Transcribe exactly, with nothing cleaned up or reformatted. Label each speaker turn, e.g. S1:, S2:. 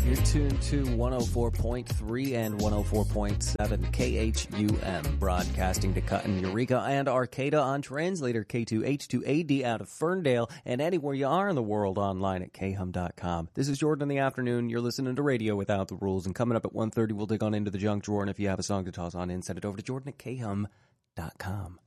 S1: You're tuned to one oh four point three and one oh four point seven K H U M, broadcasting to Cutton, Eureka, and Arcata on translator K two H two A D out of Ferndale, and anywhere you are in the world online at K hum dot com. This is Jordan in the afternoon. You're listening to Radio Without the Rules, and coming up at one thirty, we'll dig on into the junk drawer, and if you have a song to toss on in, send it over to Jordan at K hum dot com.